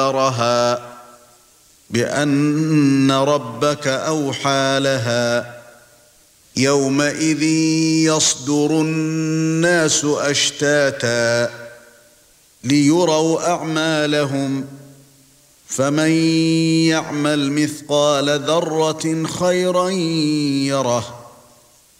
نارها بأن ربك أوحى لها يومئذ يصدر الناس أشتاتا ليروا أعمالهم فمن يعمل مثقال ذرة خيرا يره